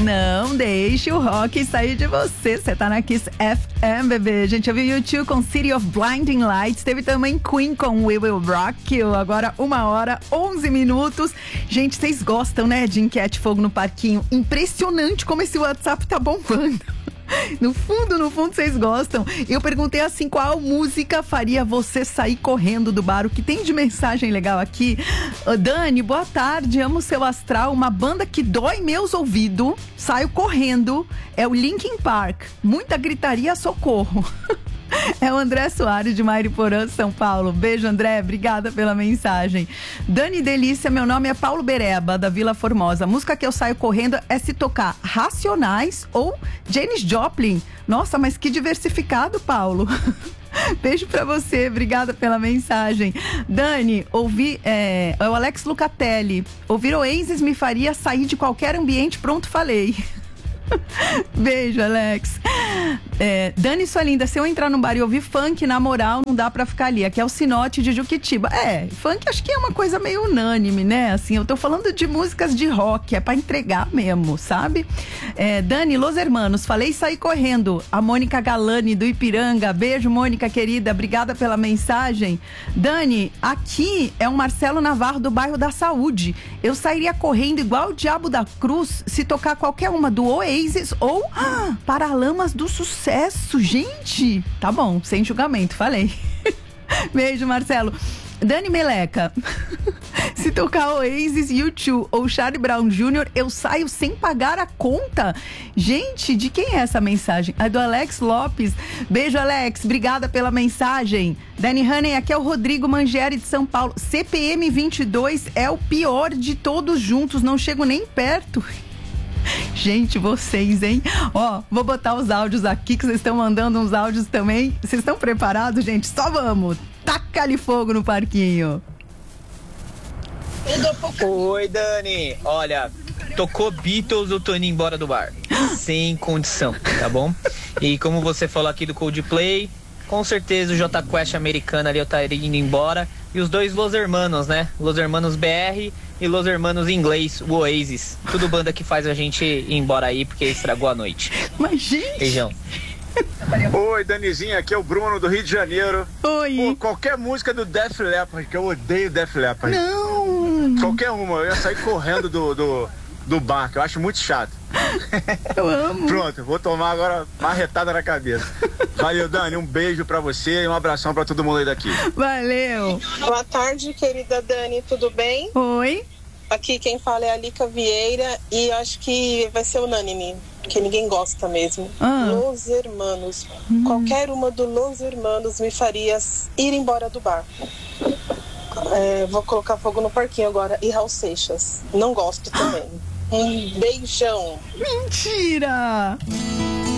Não deixe o rock sair de você. Você tá na Kiss FM, bebê. Gente, eu vi U2 com City of Blinding Lights. Teve também Queen com We Will Rock You. Agora 1h11. Gente, vocês gostam, né, de Enquete Fogo no Parquinho? Impressionante como esse WhatsApp tá bombando. No fundo, vocês gostam. Eu perguntei assim, qual música faria você sair correndo do bar? O que tem de mensagem legal aqui? Dani, boa tarde, amo seu astral. Uma banda que dói meus ouvidos. Saio correndo. É o Linkin Park. Muita gritaria, socorro. É o André Soares de Mariporã, São Paulo. Beijo, André, obrigada pela mensagem. Dani Delícia, meu nome é Paulo Bereba, da Vila Formosa. A música que eu saio correndo é se tocar Racionais ou Janis Joplin. Nossa, mas que diversificado, Paulo. Beijo pra você, obrigada pela mensagem. Dani, é o Alex Lucatelli. Ouvir Oasis me faria sair de qualquer ambiente, pronto, falei. Beijo, Alex. Dani, sua linda, se eu entrar no bar e ouvir funk, na moral, não dá pra ficar ali. Aqui é o Sinote de Juquitiba. Funk acho que é uma coisa meio unânime, né? Assim, eu tô falando de músicas de rock, é pra entregar mesmo, sabe? Dani, Los Hermanos, falei sair correndo. A Mônica Galani, do Ipiranga. Beijo, Mônica, querida, obrigada pela mensagem. Dani, aqui é o Marcelo Navarro, do bairro da Saúde. Eu sairia correndo igual o Diabo da Cruz se tocar qualquer uma do Oasis ou Paralamas do Sucesso. Gente, tá bom, sem julgamento, falei. Beijo, Marcelo. Dani Meleca, se tocar Oasis, U2 ou Charlie Brown Jr., eu saio sem pagar a conta. Gente, de quem é essa mensagem? É do Alex Lopes. Beijo, Alex, obrigada pela mensagem. Dani Honey, aqui é o Rodrigo Mangieri de São Paulo. CPM 22 é o pior de todos juntos, não chego nem perto. Gente, vocês, hein? Vou botar os áudios aqui, que vocês estão mandando uns áudios também. Vocês estão preparados, gente? Só vamos! Taca-lhe fogo no parquinho. Oi, Dani. Olha, tocou Beatles, eu tô indo embora do bar. Sem condição, tá bom? E como você falou aqui do Coldplay, com certeza o Jota Quest americano ali eu estaria indo embora. E os dois Los Hermanos, né? Los Hermanos BR e Los Hermanos em inglês, o Oasis. Tudo banda que faz a gente ir embora aí, porque estragou a noite. Mas, gente... Beijão. Oi, Danizinha, aqui é o Bruno do Rio de Janeiro. Oi. Pô, qualquer música do Def Leppard, que eu odeio Def Leppard. Não. Qualquer uma, eu ia sair correndo do bar, que eu acho muito chato. Eu amo. Pronto, vou tomar agora uma retada na cabeça. Valeu, Dani, um beijo pra você e um abração pra todo mundo aí daqui. Valeu. Boa tarde, querida Dani, tudo bem? Oi. Aqui quem fala é a Lica Vieira e acho que vai ser unânime, porque ninguém gosta mesmo. Los Hermanos. Qualquer uma do Los Hermanos me faria ir embora do bar. Vou colocar fogo no parquinho agora. E Raul Seixas. Não gosto também. Um beijão. Mentira!